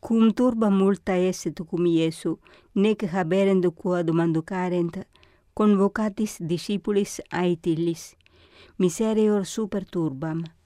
Cum turba multa esset cum Iesu, nec haberent quod manducarent, convocatis discipulis aet illis, miserior super turbam,